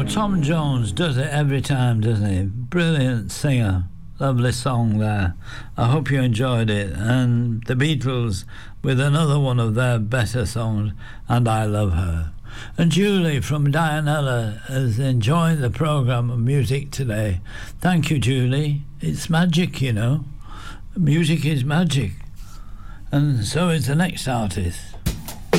Oh, Tom Jones does it every time, doesn't he? Brilliant singer. Lovely song there. I hope you enjoyed it. And the Beatles with another one of their better songs, And I Love Her. And Julie from Dianella is enjoying the programme of music today. Thank you, Julie. It's magic, you know. Music is magic. And so is the next artist.